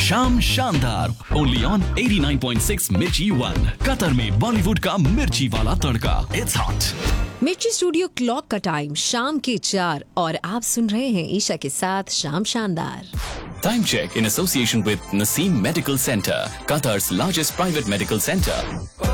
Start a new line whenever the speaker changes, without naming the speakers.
शाम शानदार only on 89.6 मिर्ची 1 कतर में बॉलीवुड का मिर्ची वाला तड़का। It's hot.
मिर्ची स्टूडियो क्लॉक का टाइम शाम के 4 और आप सुन रहे हैं ईशा के साथ शाम शानदार।
Time check in association with Naseem Medical Center, Qatar's largest private medical center.